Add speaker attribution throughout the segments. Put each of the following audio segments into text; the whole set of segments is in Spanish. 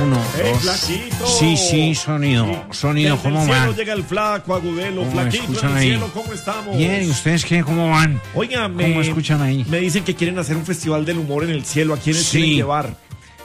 Speaker 1: 1, 2.
Speaker 2: Flaquito.
Speaker 1: Sí, sonido. Sonido,
Speaker 2: Desde
Speaker 1: ¿cómo
Speaker 2: el
Speaker 1: van?
Speaker 2: cielo llega el flaco, Agudelo.
Speaker 1: ¿Cómo
Speaker 2: Flaquito, en
Speaker 1: escuchan
Speaker 2: el
Speaker 1: ahí?
Speaker 2: cielo, ¿cómo estamos?
Speaker 1: Bien, ¿y ustedes qué? ¿Cómo van?
Speaker 2: Oiga,
Speaker 1: ¿Cómo escuchan ahí?
Speaker 2: me dicen que quieren hacer un festival del humor en el cielo. ¿A quiénes
Speaker 1: Sí.
Speaker 2: quieren llevar?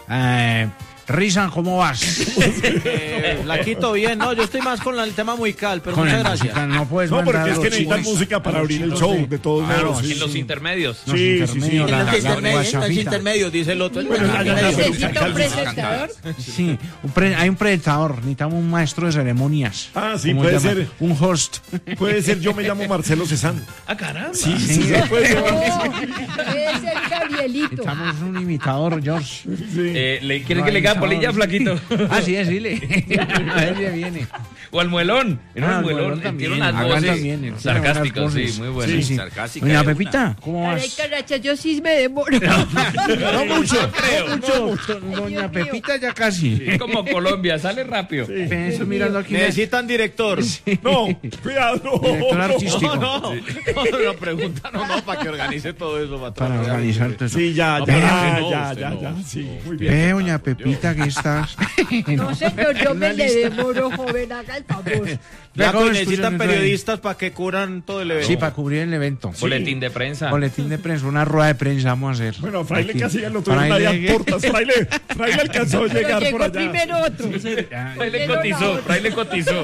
Speaker 1: Rizan, ¿cómo vas?
Speaker 3: Flaquito, bien, no, yo estoy más con el tema musical, pero
Speaker 1: Con
Speaker 3: muchas
Speaker 1: el
Speaker 3: gracias.
Speaker 1: musical no puedes
Speaker 2: No, porque
Speaker 1: mandar
Speaker 2: es que
Speaker 1: los
Speaker 2: necesitan
Speaker 1: chicos-
Speaker 2: música para
Speaker 1: a los
Speaker 2: abrir el
Speaker 1: chicos
Speaker 2: show, de todos
Speaker 1: Claro,
Speaker 2: modos.
Speaker 1: sí,
Speaker 4: En los intermedios.
Speaker 1: Los
Speaker 2: Sí,
Speaker 1: intermedios,
Speaker 2: sí.
Speaker 1: la
Speaker 3: En los
Speaker 1: guachafita.
Speaker 3: intermedios, dice el otro.
Speaker 2: Bueno, ya,
Speaker 5: ¿Necesita un presentador?
Speaker 1: Sí, hay un presentador, necesitamos un maestro de ceremonias.
Speaker 2: Ah, sí,
Speaker 1: ¿Cómo
Speaker 2: puede
Speaker 1: se llama?
Speaker 2: ser.
Speaker 1: Un host.
Speaker 2: Puede ser, yo me llamo Marcelo Cezanne.
Speaker 4: Ah, caramba.
Speaker 2: Sí, se puede
Speaker 5: No,
Speaker 2: llamar.
Speaker 5: debe ser Gabrielito.
Speaker 1: Necesitamos un imitador, George.
Speaker 4: ¿Le quieren que le haga polilla, flaquito?
Speaker 1: Ah, sí, dile. A ver si viene.
Speaker 4: O al muelón.
Speaker 1: Ah,
Speaker 4: El muelón.
Speaker 1: Muelón también.
Speaker 4: Tiene unas
Speaker 1: Hagan
Speaker 4: voces
Speaker 1: también, tiene
Speaker 4: sarcásticas,
Speaker 1: buenas
Speaker 4: sí,
Speaker 1: voces.
Speaker 4: muy buenas.
Speaker 1: Sí.
Speaker 6: Sarcástica
Speaker 1: Doña
Speaker 6: de una.
Speaker 1: Pepita, ¿cómo
Speaker 5: Caray,
Speaker 1: vas?
Speaker 5: caracha, yo sí me demoro.
Speaker 1: No mucho,
Speaker 4: creo.
Speaker 1: no mucho. Doña
Speaker 5: Dios mío.
Speaker 1: Pepita ya casi.
Speaker 4: Como Colombia, sale rápido.
Speaker 1: Estoy mirando aquí.
Speaker 3: Necesitan director.
Speaker 2: No, cuidado, no.
Speaker 1: Director artístico.
Speaker 3: No, la pregunta no, para que organice todo eso, patrón.
Speaker 1: Para organizar todo eso.
Speaker 2: Sí, ya,
Speaker 3: pero
Speaker 2: ya,
Speaker 3: no,
Speaker 2: ya,
Speaker 3: usted
Speaker 2: ya,
Speaker 3: no.
Speaker 2: ya, sí, muy bien.
Speaker 1: Ve, doña Pepita, ¿qué estás?
Speaker 5: No, señor, yo me le demoro, joven, haga el favor.
Speaker 3: Ya
Speaker 1: ¿Cómo
Speaker 3: necesitan
Speaker 1: escuchan eso ahí?
Speaker 3: periodistas para que cubran todo el evento.
Speaker 1: Sí, para cubrir el evento.
Speaker 4: Boletín de prensa.
Speaker 1: Boletín de prensa, una rueda de prensa vamos a hacer.
Speaker 2: Bueno, Fraile
Speaker 1: Aquí.
Speaker 2: casi ya lo tuvieron
Speaker 1: Fraile,
Speaker 2: ahí a portas. Fraile alcanzó a
Speaker 5: Pero
Speaker 2: llegar por
Speaker 5: llegó
Speaker 2: allá.
Speaker 5: primero otro.
Speaker 4: Fraile cotizó, Fraile cotizó.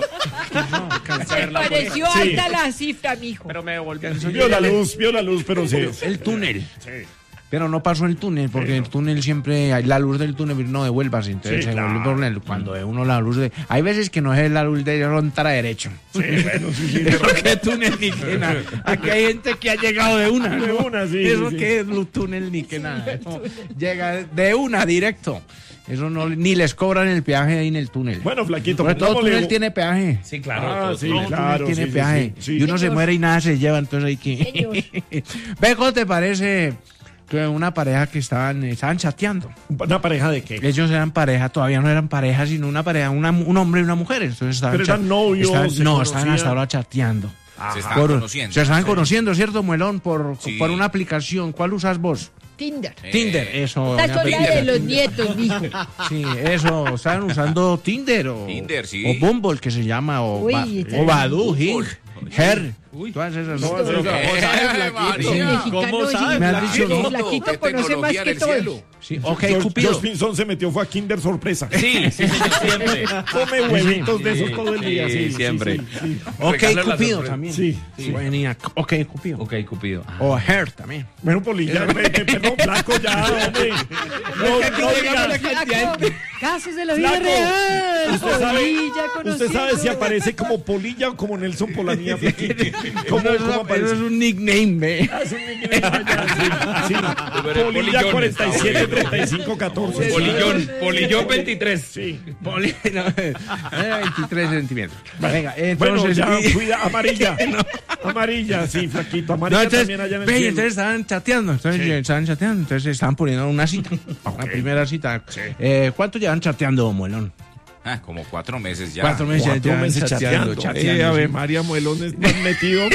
Speaker 5: Se pareció
Speaker 2: Sí.
Speaker 5: alta la cifra, mijo.
Speaker 3: Pero me devolví.
Speaker 2: Vio la luz, pero sí.
Speaker 1: El túnel. Pero no pasó el túnel, porque el túnel siempre, la luz del túnel no devuelvas, entonces
Speaker 2: Sí,
Speaker 1: se vuelve
Speaker 2: claro.
Speaker 1: por el, cuando ve uno la luz de... Hay veces que no es la luz de frontera derecho.
Speaker 2: Sí, bueno, sí,
Speaker 1: Pero qué túnel ni que nada. Aquí hay gente que ha llegado de una.
Speaker 2: De una, sí,
Speaker 1: Eso
Speaker 2: sí.
Speaker 1: que es túnel ni que nada. Eso llega de una directo. Eso no, ni les cobran el peaje ahí en el túnel.
Speaker 2: Bueno, Flaquito,
Speaker 1: Porque todo
Speaker 2: pongámosle-
Speaker 1: túnel tiene peaje.
Speaker 4: Sí, claro.
Speaker 2: Ah,
Speaker 4: todo,
Speaker 2: sí,
Speaker 4: todo.
Speaker 1: Todo
Speaker 2: claro.
Speaker 1: túnel tiene
Speaker 2: sí,
Speaker 1: peaje.
Speaker 2: sí, sí.
Speaker 1: Y uno se
Speaker 5: Señor.
Speaker 1: muere y nada se lleva, entonces hay que... Ve, ¿cómo te parece que una pareja que estaban chateando?
Speaker 2: ¿Una pareja de qué?
Speaker 1: Ellos eran pareja, todavía no eran pareja, sino una pareja, un hombre y una mujer. Entonces estaban
Speaker 2: Pero eran novios, se
Speaker 1: estaban
Speaker 2: conocían.
Speaker 1: hasta ahora chateando.
Speaker 6: Se estaban conociendo.
Speaker 1: Se estaban conociendo, ¿cierto, Muelón? Por
Speaker 6: Sí.
Speaker 1: una aplicación. ¿Cuál usas vos?
Speaker 5: Tinder.
Speaker 1: Tinder, eso.
Speaker 5: Esta
Speaker 1: doña
Speaker 5: es la
Speaker 1: Pepita.
Speaker 5: de los nietos, mijo.
Speaker 1: Sí, eso. ¿Estaban usando Tinder o,
Speaker 6: Tinder, sí.
Speaker 1: o Bumble, que se llama? O,
Speaker 5: Uy,
Speaker 1: o Badoo,
Speaker 6: Bumble.
Speaker 1: Her. Todas esas.
Speaker 2: No, eso es-
Speaker 5: El mexicano
Speaker 3: ¿Cómo
Speaker 5: sí,
Speaker 3: sabe?
Speaker 1: Me has dicho,
Speaker 5: el
Speaker 1: ¿no?
Speaker 5: flaquito
Speaker 6: ¿Qué
Speaker 5: conoce más
Speaker 6: tecnología
Speaker 5: que
Speaker 6: del
Speaker 5: todos.
Speaker 6: cielo?
Speaker 1: Sí, ok,
Speaker 2: George
Speaker 1: Cupido.
Speaker 2: Pinzón se metió, fue a Kinder sorpresa.
Speaker 4: Sí, sí, señor, siempre.
Speaker 2: Come huevitos de esos
Speaker 4: Sí,
Speaker 2: todo el día.
Speaker 4: sí,
Speaker 2: Sí,
Speaker 4: siempre.
Speaker 2: Sí, sí,
Speaker 1: Ok,
Speaker 4: Regala la
Speaker 1: Cupido
Speaker 4: sorpresa.
Speaker 1: también.
Speaker 2: sí.
Speaker 1: Sí, venía. Ok, Cupido.
Speaker 4: Ok, Cupido.
Speaker 1: O Her también.
Speaker 2: Bueno, Polilla, perdón, flaco ya, hombre. No diga.
Speaker 5: Casos de la vida
Speaker 2: Flaco,
Speaker 5: real.
Speaker 2: usted sabe si aparece como Polilla o como Nelson Polanía, flaquito. ¿Cómo
Speaker 1: Eso es
Speaker 2: aparece?
Speaker 1: un nickname, ve.
Speaker 2: Ah, es un nickname allá, sí, sí. Polilla
Speaker 4: Polillón.
Speaker 2: 47 35 14.
Speaker 4: Polillón 23.
Speaker 2: Sí.
Speaker 1: 23 centímetros. Venga,
Speaker 2: Bueno,
Speaker 1: entonces.
Speaker 2: ya, cuida, amarilla. Amarilla, sí, flaquito.
Speaker 1: No,
Speaker 2: Amarilla
Speaker 1: entonces,
Speaker 2: también allá en el
Speaker 1: ve,
Speaker 2: cielo.
Speaker 1: entonces estaban chateando, entonces estaban poniendo una cita, una primera cita. ¿Cuánto llevan chateando, Muelón?
Speaker 6: Ah, como 4 meses ya.
Speaker 1: 4 meses,
Speaker 2: 4
Speaker 1: llevan
Speaker 2: meses chateando. Ave
Speaker 1: sí.
Speaker 2: María Muelones, más metido.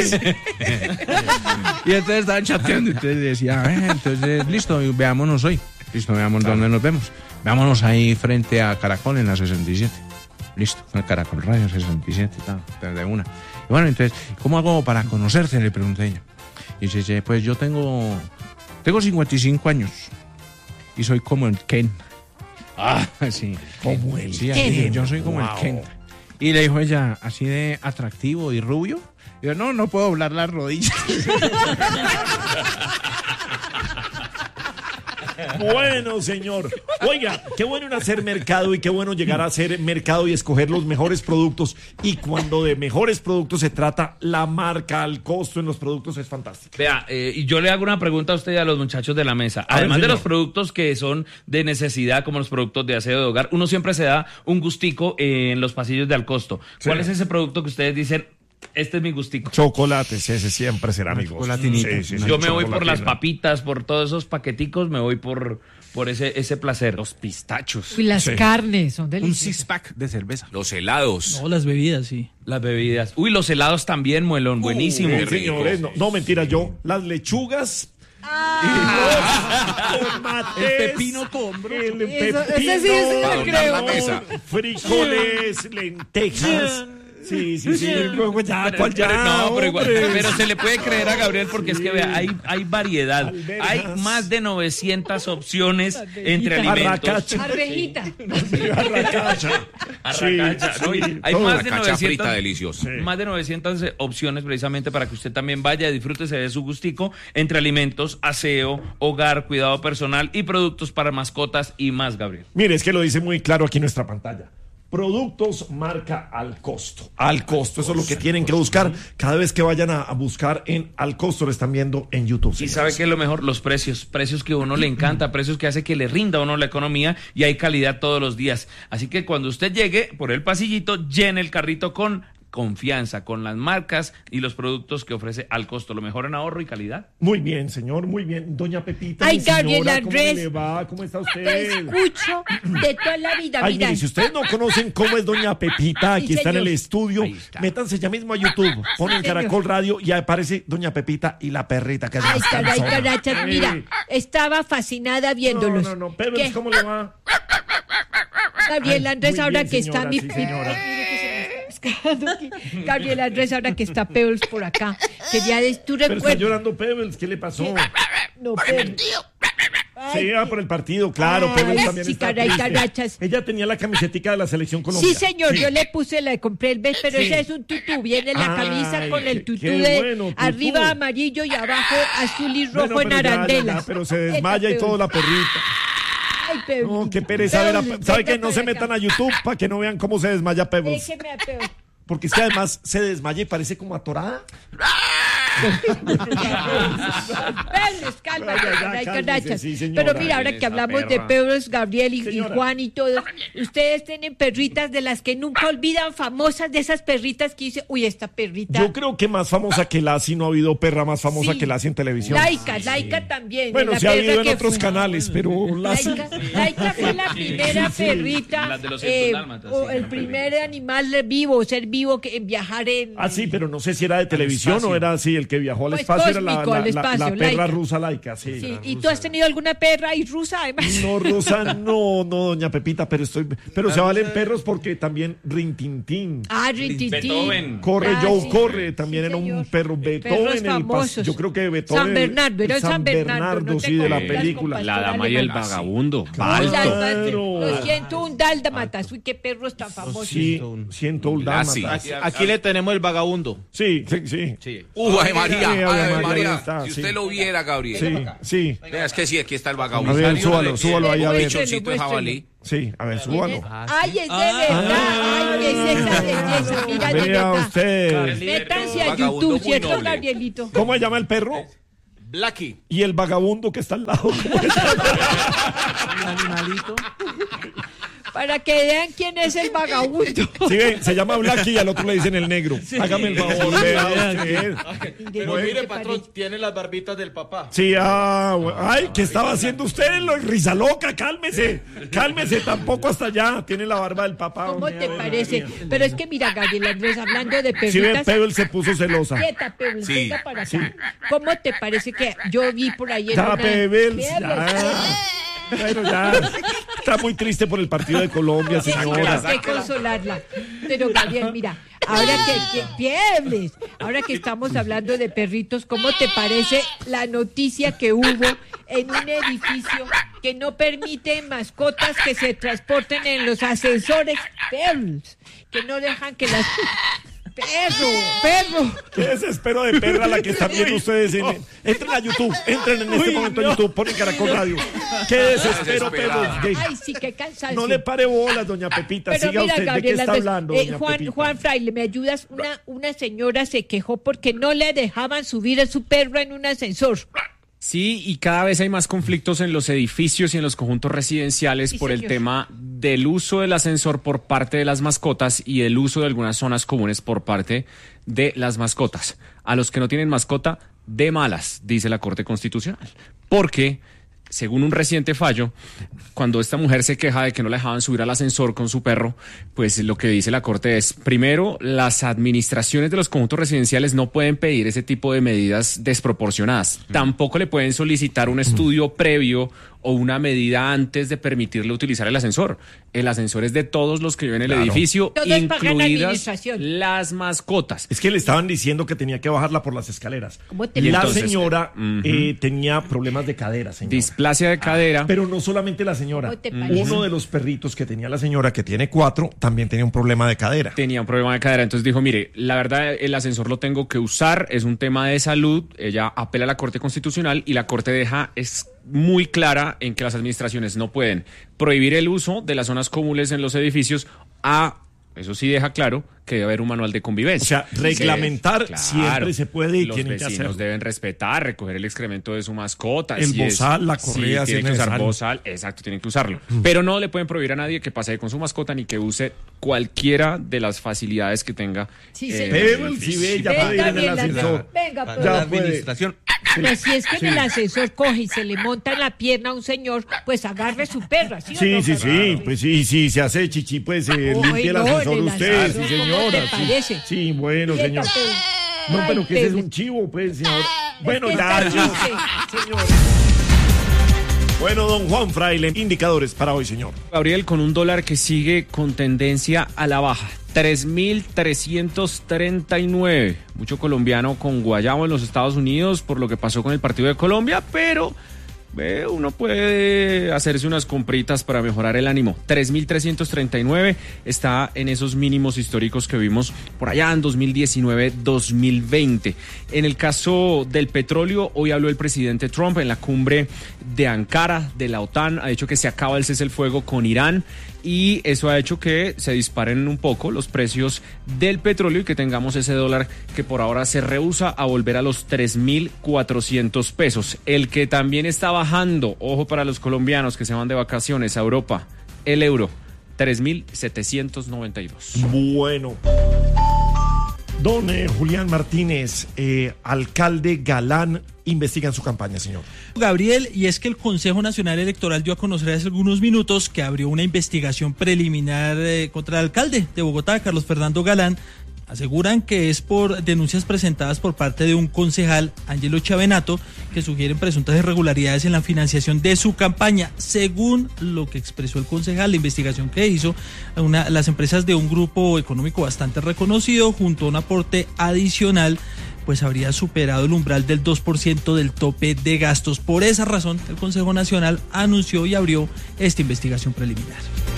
Speaker 1: Y entonces estaban chateando, entonces decía, entonces, listo, veámonos hoy. Listo, veamos dónde nos vemos. Veámonos ahí frente a Caracol en la 67. Listo, en el Caracol Radio 67, tal, de una. Y bueno, entonces, ¿cómo hago para conocerte? Le pregunté a ella. Y dice, pues yo tengo 55 años y soy como el Ken. Ah, sí.
Speaker 2: Como el
Speaker 1: Sí,
Speaker 5: Ken.
Speaker 1: así, yo soy como el Ken. Y le dijo ella, así de atractivo y rubio. Y yo, no puedo doblar las rodillas.
Speaker 2: Bueno, señor. Oiga, qué bueno ir a hacer mercado y qué bueno llegar a hacer mercado y escoger los mejores productos. Y cuando de mejores productos se trata, la marca, el costo en los productos es fantástico.
Speaker 4: Vea, y yo le hago una pregunta a usted y a los muchachos de la mesa.
Speaker 2: A ver,
Speaker 4: Además de
Speaker 2: señor.
Speaker 4: los productos que son de necesidad, como los productos de aseo de hogar, uno siempre se da un gustico en los pasillos de Alcosto. ¿Cuál es ese producto que ustedes dicen, este es mi gustico?
Speaker 2: Chocolates, ese siempre será mi gusto.
Speaker 1: chocolatinito.
Speaker 4: Yo me voy por las papitas, por todos esos paqueticos, me voy por ese placer.
Speaker 3: Los pistachos.
Speaker 5: Y las
Speaker 2: Sí.
Speaker 5: carnes son
Speaker 1: Un
Speaker 5: deliciosas.
Speaker 1: six-pack de cerveza.
Speaker 6: Los helados.
Speaker 3: No, las bebidas, sí.
Speaker 4: Las bebidas. Uy, los helados también, Muelón, buenísimo.
Speaker 2: Señores, no, mentira, yo, las lechugas tomates,
Speaker 3: El pepino con bro.
Speaker 2: el
Speaker 5: Eso-
Speaker 2: pepino,
Speaker 5: ese sí es el
Speaker 6: Para doblar
Speaker 5: creo.
Speaker 6: la mesa.
Speaker 2: frijoles, lentejas. Sí. Ya, ¿cuál ya?
Speaker 4: No, pero igual,
Speaker 2: hombre?
Speaker 4: pero se le puede creer a Gabriel porque es que vea, hay variedad.
Speaker 2: Alberjas.
Speaker 4: Hay más de 900 opciones entre alimentos.
Speaker 2: Arracacha.
Speaker 5: Arvejita.
Speaker 2: Arracacha.
Speaker 4: Arracacha, ¿no?
Speaker 2: Sí,
Speaker 4: Hay
Speaker 2: todo.
Speaker 4: más de
Speaker 6: Cacha frita
Speaker 4: 900,
Speaker 6: deliciosa.
Speaker 4: más de 900 opciones precisamente para que usted también vaya, disfrútese de su gustico entre alimentos, aseo, hogar, cuidado personal y productos para mascotas y más, Gabriel.
Speaker 2: Mire, es que lo dice muy claro aquí en nuestra pantalla. Productos marca al costo. Al costo, eso es lo que tienen que buscar. Cada vez que vayan a buscar en al costo, lo están viendo en YouTube.
Speaker 4: Y
Speaker 2: señores.
Speaker 4: sabe qué es lo mejor, los precios que a uno le encanta, precios que hace que le rinda a uno la economía y hay calidad todos los días. Así que cuando usted llegue por el pasillito, llene el carrito con confianza, con las marcas y los productos que ofrece al costo, lo mejor en ahorro y calidad.
Speaker 2: Muy bien, señor, muy bien. Doña Pepita,
Speaker 5: Ay,
Speaker 2: mi señora,
Speaker 5: Gabriel
Speaker 2: ¿cómo
Speaker 5: Andrés.
Speaker 2: le va? ¿Cómo está
Speaker 5: Te
Speaker 2: usted?
Speaker 5: escucho de toda la vida.
Speaker 2: Ay,
Speaker 5: Mira,
Speaker 2: mire, si ustedes no conocen cómo es Doña Pepita, aquí
Speaker 5: Sí,
Speaker 2: está en el
Speaker 5: señor.
Speaker 2: estudio,
Speaker 4: Ahí está.
Speaker 2: métanse ya mismo a YouTube, ponen
Speaker 5: señor.
Speaker 2: Caracol Radio y aparece Doña Pepita y la perrita que es
Speaker 5: ay,
Speaker 2: más
Speaker 5: caray,
Speaker 2: cansona.
Speaker 5: carachas, mira, estaba fascinada viéndolos.
Speaker 2: No, pero
Speaker 5: ¿Qué?
Speaker 2: ¿cómo le va?
Speaker 5: Gabriel
Speaker 2: Ay,
Speaker 5: Andrés,
Speaker 2: muy
Speaker 5: ahora
Speaker 2: bien,
Speaker 5: que
Speaker 2: señora,
Speaker 5: está mi...
Speaker 2: sí, señora.
Speaker 5: Mire que se me está pescando aquí. Gabriel Andrés, ahora que está Pebbles por acá. Quería tú
Speaker 2: Pero está
Speaker 5: recuerdas...
Speaker 2: llorando Pebbles, ¿qué le pasó?
Speaker 5: No, Pebbles.
Speaker 2: Sí, por el partido, claro, Pebbles
Speaker 5: Ay,
Speaker 2: también
Speaker 5: sí,
Speaker 2: está
Speaker 5: caray,
Speaker 2: triste.
Speaker 5: carachas.
Speaker 2: Ella tenía la camisetica de la selección colombiana.
Speaker 5: Sí, señor, yo le puse, le compré el beso, pero
Speaker 2: Sí.
Speaker 5: ese es un tutú. Viene la camisa
Speaker 2: Ay,
Speaker 5: con el tutú
Speaker 2: qué
Speaker 5: de
Speaker 2: bueno, tutú.
Speaker 5: arriba amarillo y abajo azul y rojo
Speaker 2: Bueno,
Speaker 5: en
Speaker 2: pero ya,
Speaker 5: arandelas.
Speaker 2: pero se desmaya y
Speaker 5: Esa,
Speaker 2: todo la perrita.
Speaker 5: Ay, Pebbles.
Speaker 2: No, qué pereza ver
Speaker 5: Pebbles,
Speaker 2: ¿sabe
Speaker 5: venga
Speaker 2: qué? No se
Speaker 5: para acá.
Speaker 2: metan a YouTube para que no vean cómo se desmaya Pebbles.
Speaker 5: Déjeme a Pebbles.
Speaker 2: Porque es que además se desmaya y parece como atorada.
Speaker 5: Pebbles, calma,
Speaker 2: Ya,
Speaker 5: hay
Speaker 2: cálmese,
Speaker 5: carachas.
Speaker 2: sí, señora.
Speaker 5: Pero mira, ahora
Speaker 6: Esa
Speaker 5: que hablamos de
Speaker 6: perra.
Speaker 5: Pebbles, Gabriel y
Speaker 2: Señora.
Speaker 5: Juan y todos, ustedes tienen perritas de las que nunca olvidan, famosas de esas perritas que dice, uy, esta perrita.
Speaker 2: Yo creo que más famosa que Lassie, no ha habido perra más famosa
Speaker 5: Sí.
Speaker 2: que Lassie en televisión.
Speaker 5: Laika también.
Speaker 2: Bueno,
Speaker 5: la
Speaker 2: se ha
Speaker 5: perra
Speaker 2: habido en
Speaker 5: que
Speaker 2: otros
Speaker 5: fue.
Speaker 2: canales, pero Lassie...
Speaker 5: Laika fue la primera perrita,
Speaker 4: Las de los 100 dálmatas,
Speaker 5: o
Speaker 4: sí,
Speaker 5: el
Speaker 4: la
Speaker 5: primer animal vivo, ser vivo que en viajar en...
Speaker 2: Ah, sí, pero no sé si era de televisión o era así, el que viajó al
Speaker 5: Pues
Speaker 2: espacio era
Speaker 5: cósmico, al espacio,
Speaker 2: la perra
Speaker 5: Laika.
Speaker 2: rusa Laika, sí.
Speaker 5: Sí, ¿y tú has tenido alguna perra y rusa además?
Speaker 2: No, rusa, no, doña Pepita, pero se valen perros porque también Rintintín.
Speaker 5: Ah, Rintintín.
Speaker 4: Beethoven.
Speaker 2: Corre,
Speaker 5: Ah,
Speaker 2: Joe,
Speaker 5: sí.
Speaker 2: corre, también
Speaker 5: Sí,
Speaker 2: era un
Speaker 5: señor.
Speaker 2: perro. Beethoven,
Speaker 5: Perros famosos.
Speaker 2: yo creo que Beethoven.
Speaker 5: San Bernardo, era
Speaker 2: el
Speaker 5: San Bernardo, no te
Speaker 2: sí, de la
Speaker 5: confundas
Speaker 2: película.
Speaker 5: con
Speaker 3: La
Speaker 5: Pastor
Speaker 3: dama y el
Speaker 5: alemán.
Speaker 3: vagabundo.
Speaker 2: Claro.
Speaker 5: Lo siento, un dálmatas. Uy, qué perros tan famosos.
Speaker 2: Sí, siento un
Speaker 6: Lassie.
Speaker 2: dálmata.
Speaker 3: Aquí le tenemos el vagabundo.
Speaker 2: Sí.
Speaker 6: Ave María,
Speaker 2: Sí, Ave
Speaker 6: Ave
Speaker 2: María,
Speaker 6: María.
Speaker 2: ahí está,
Speaker 6: Si
Speaker 2: sí.
Speaker 6: usted lo viera, Gabriel.
Speaker 2: Sí.
Speaker 6: Vea, es que sí, aquí está el
Speaker 2: A
Speaker 6: vagabundo.
Speaker 2: ver, súbalo ahí, a ver.
Speaker 6: Pichoncito de jabalí.
Speaker 2: Sí, a ver, súbalo.
Speaker 5: Ay, es de verdad. Ay, qué es esa belleza. Mira, de
Speaker 2: Vea
Speaker 5: verdad.
Speaker 2: usted.
Speaker 5: Métanse a
Speaker 6: Vagabundo
Speaker 5: YouTube,
Speaker 6: muy
Speaker 5: ¿cierto,
Speaker 6: noble.
Speaker 5: Gabrielito?
Speaker 2: ¿Cómo se llama el perro?
Speaker 3: Blacky.
Speaker 2: Y el vagabundo que está al lado. ¿Cómo es?
Speaker 3: Un animalito.
Speaker 5: Para que vean quién es el vagabundo.
Speaker 2: Sí, ven, se llama Blacky y al otro le dicen el negro. Hágame el favor, vea usted.
Speaker 3: Pero mire, patrón, tiene las barbitas del papá.
Speaker 2: Sí, ay, ¿qué estaba haciendo usted? Risa loca, cálmese, tampoco hasta allá. Tiene la barba del papá.
Speaker 5: ¿Cómo
Speaker 2: hombre,
Speaker 5: te
Speaker 2: a ver,
Speaker 5: parece?
Speaker 2: María.
Speaker 5: Pero es que mira, Gabriel Andrés, hablando de
Speaker 2: Sí, ve,
Speaker 5: perritas...
Speaker 2: Pebble se puso celosa.
Speaker 5: Quieta, Pebbles,
Speaker 6: Sí,
Speaker 5: venga para acá. ¿Cómo te parece que yo vi por ahí en
Speaker 2: Ya,
Speaker 5: una...
Speaker 2: Pebbles,
Speaker 5: Pebbles,
Speaker 2: ya. Bueno, ya. Está muy triste por el partido de Colombia,
Speaker 5: Sí,
Speaker 2: señora.
Speaker 5: hay que consolarla. Pero Gabriel, mira, ahora que estamos hablando de perritos, ¿cómo te parece la noticia que hubo en un edificio que no permite mascotas que se transporten en los ascensores perros, que no dejan que las... Perro.
Speaker 2: Qué desespero de perra la que están viendo ustedes. Entren a YouTube, entren en este momento a YouTube, ponen Caracol Radio. Qué desespero,
Speaker 6: Desesperada.
Speaker 2: Pebble.
Speaker 5: Ay, sí, qué cansancio.
Speaker 2: No le pare bolas, doña Pepita.
Speaker 5: Pero
Speaker 2: Siga
Speaker 5: mira,
Speaker 2: usted. ¿De qué
Speaker 5: Gabriel
Speaker 2: está
Speaker 5: Andrés,
Speaker 2: hablando, doña Pepita?
Speaker 5: Juan Fraile, ¿me ayudas? Una señora se quejó porque no le dejaban subir a su perro en un ascensor.
Speaker 7: Sí, y cada vez hay más conflictos en los edificios y en los conjuntos residenciales
Speaker 5: Sí,
Speaker 7: por el
Speaker 5: señor.
Speaker 7: tema del uso del ascensor por parte de las mascotas y el uso de algunas zonas comunes por parte de las mascotas. A los que no tienen mascota, de malas, dice la Corte Constitucional. Porque según un reciente fallo, cuando esta mujer se queja de que no la dejaban subir al ascensor con su perro, pues lo que dice la Corte es, primero, las administraciones de los conjuntos residenciales no pueden pedir ese tipo de medidas desproporcionadas. Tampoco le pueden solicitar un estudio previo o una medida antes de permitirle utilizar el ascensor. El ascensor es de todos los que viven en el edificio,
Speaker 5: Todos pagan la
Speaker 7: incluidas
Speaker 5: administración.
Speaker 7: las mascotas.
Speaker 2: Es que le estaban diciendo que tenía que bajarla por las escaleras.
Speaker 5: ¿Cómo te
Speaker 2: Y la
Speaker 7: entonces,
Speaker 2: señora tenía problemas de cadera, señora.
Speaker 7: Displasia de cadera.
Speaker 2: Pero no solamente la señora.
Speaker 5: ¿Cómo te parece?
Speaker 2: Uno de los perritos que tenía la señora, que tiene 4, también tenía un problema de cadera.
Speaker 7: Tenía un problema de cadera, entonces dijo, mire, la verdad el ascensor lo tengo que usar, es un tema de salud, ella apela a la Corte Constitucional y la Corte es muy clara en que las administraciones no pueden prohibir el uso de las zonas comunes en los edificios eso sí deja claro que debe haber un manual de convivencia.
Speaker 2: O sea, reglamentar
Speaker 7: Claro,
Speaker 2: siempre se puede y
Speaker 7: los
Speaker 2: tienen que
Speaker 7: vecinos
Speaker 2: hacerlo.
Speaker 7: deben respetar, recoger el excremento de su mascota.
Speaker 2: El bozal, la correa, si
Speaker 7: tienen
Speaker 2: es
Speaker 7: que usar
Speaker 2: necesario.
Speaker 7: bozal, exacto, tienen que usarlo. Pero no le pueden prohibir a nadie que pase con su mascota ni que use cualquiera de las facilidades que tenga.
Speaker 5: Sí, señor.
Speaker 2: Pero el CIBE ya puede ir en el
Speaker 5: Venga,
Speaker 2: ascensor.
Speaker 5: venga,
Speaker 1: Para
Speaker 5: pues.
Speaker 2: Ya
Speaker 1: la
Speaker 2: puede.
Speaker 1: administración.
Speaker 5: Pues si es que en el ascensor coge y se le monta en la pierna a un señor, pues agarre su perra, ¿sí o
Speaker 2: Sí,
Speaker 5: no,
Speaker 2: sí,
Speaker 5: Fernando?
Speaker 2: sí, pues sí, sí, se hace chichi, pues limpie el
Speaker 5: no,
Speaker 2: ascensor
Speaker 5: en el
Speaker 2: usted,
Speaker 5: ascensor,
Speaker 2: sí,
Speaker 5: ¿cómo
Speaker 2: señora.
Speaker 5: te parece?
Speaker 2: Sí, bueno, señor.
Speaker 5: Siéntate.
Speaker 2: No, pero
Speaker 5: Ay,
Speaker 2: que ese es
Speaker 5: Pedro.
Speaker 2: un chivo, pues, señor. Bueno,
Speaker 5: que
Speaker 2: ya,
Speaker 5: está
Speaker 2: ya.
Speaker 5: chiste.
Speaker 2: Señor. Bueno, don Juan Fraile, indicadores para hoy, señor.
Speaker 7: Gabriel, con un dólar que sigue con tendencia a la baja. 3.339. Mucho colombiano con guayabo en los Estados Unidos por lo que pasó con el partido de Colombia, pero uno puede hacerse unas compritas para mejorar el ánimo. 3.339 está en esos mínimos históricos que vimos por allá en 2019-2020. En el caso del petróleo, hoy habló el presidente Trump en la cumbre de Ankara de la OTAN. Ha dicho que se acaba el cese el fuego con Irán y eso ha hecho que se disparen un poco los precios del petróleo y que tengamos ese dólar que por ahora se rehúsa a volver a los 3.400 pesos. El que también está bajando, ojo para los colombianos que se van de vacaciones a Europa, el euro, 3.792.
Speaker 2: Bueno. Don Julián Martínez, alcalde Galán, investigan su campaña, señor.
Speaker 8: Gabriel, y es que el Consejo Nacional Electoral dio a conocer hace algunos minutos que abrió una investigación preliminar contra el alcalde de Bogotá, Carlos Fernando Galán. Aseguran que es por denuncias presentadas por parte de un concejal, Ángelo Chavenato, que sugieren presuntas irregularidades en la financiación de su campaña. Según lo que expresó el concejal, la investigación que hizo, las empresas de un grupo económico bastante reconocido, junto a un aporte adicional, pues habría superado el umbral del 2% del tope de gastos. Por esa razón, el Consejo Nacional anunció y abrió esta investigación preliminar.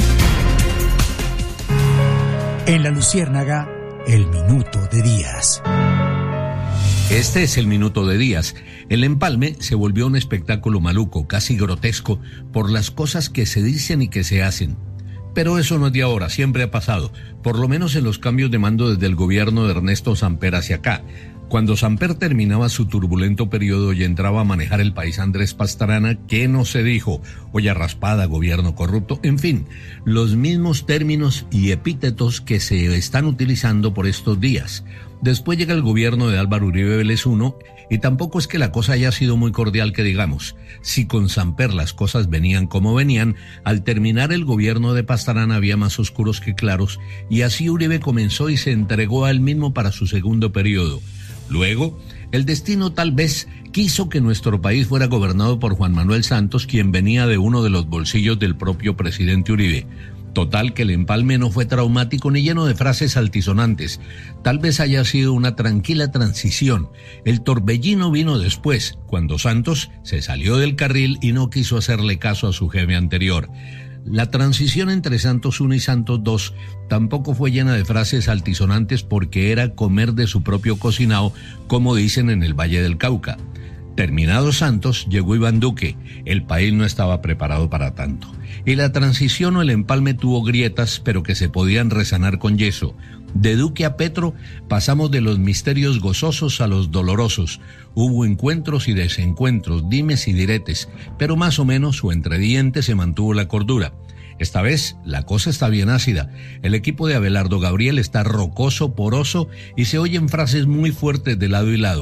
Speaker 9: En La Luciérnaga, el minuto de Díaz.
Speaker 10: Este es el minuto de Díaz. El empalme se volvió un espectáculo maluco, casi grotesco, por las cosas que se dicen y que se hacen. Pero eso no es de ahora, siempre ha pasado, por lo menos en los cambios de mando desde el gobierno de Ernesto Samper hacia acá. Cuando Samper terminaba su turbulento periodo y entraba a manejar el país Andrés Pastrana, ¿qué no se dijo? Olla raspada, gobierno corrupto, en fin, los mismos términos y epítetos que se están utilizando por estos días. Después llega el gobierno de Álvaro Uribe Vélez I y tampoco es que la cosa haya sido muy cordial que digamos. Si con Samper las cosas venían como venían, al terminar el gobierno de Pastrana había más oscuros que claros y así Uribe comenzó y se entregó a él mismo para su segundo periodo. Luego, el destino tal vez quiso que nuestro país fuera gobernado por Juan Manuel Santos, quien venía de uno de los bolsillos del propio presidente Uribe. Total que el empalme no fue traumático ni lleno de frases altisonantes. Tal vez haya sido una tranquila transición. El torbellino vino después, cuando Santos se salió del carril y no quiso hacerle caso a su jefe anterior. La transición entre Santos I y Santos II tampoco fue llena de frases altisonantes porque era comer de su propio cocinado, como dicen en el Valle del Cauca. Terminado Santos, llegó Iván Duque. El país no estaba preparado para tanto. Y la transición o el empalme tuvo grietas, pero que se podían resanar con yeso. De Duque a Petro pasamos de los misterios gozosos a los dolorosos. Hubo encuentros y desencuentros, dimes y diretes, pero más o menos o entre dientes se mantuvo la cordura. Esta vez la cosa está bien ácida. El equipo de Abelardo Gabriel está rocoso, poroso y se oyen frases muy fuertes de lado y lado.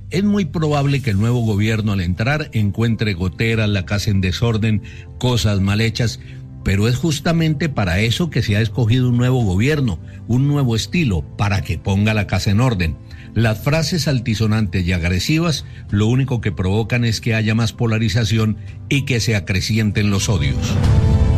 Speaker 10: Es muy probable que el nuevo gobierno al entrar encuentre goteras, la casa en desorden, cosas mal hechas, pero es justamente para eso que se ha escogido un nuevo gobierno, un nuevo estilo, para que ponga la casa en orden. Las frases altisonantes y agresivas lo único que provocan es que haya más polarización y que se acrecienten los odios.